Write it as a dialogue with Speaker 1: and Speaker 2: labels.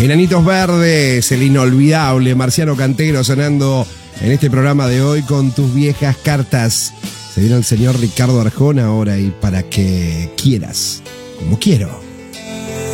Speaker 1: Enanitos Verdes, el inolvidable Marciano Cantero sonando en este programa de hoy con Tus Viejas Cartas. Se viene el señor Ricardo Arjona ahora y Para que quieras, como quiero.